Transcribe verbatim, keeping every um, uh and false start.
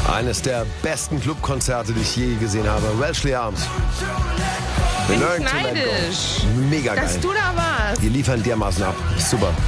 Eines der besten Clubkonzerte, die ich je gesehen habe. Welshly Arms. Bin Learn ich to let go. neidisch, Mega geil. dass du da warst. Die liefern dermaßen ab. Super.